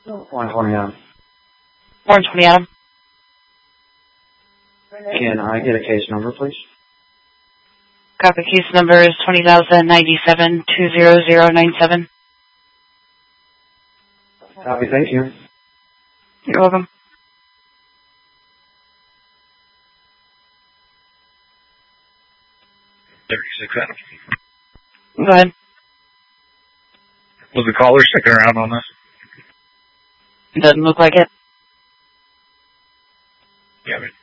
120 Adam. 120 Adam. Can I get a case number, please? Copy. Case number is 20,097-20097. Copy, thank you. You're welcome. Adam. Go ahead. Was the caller sticking around on this? Doesn't look like it. Yeah,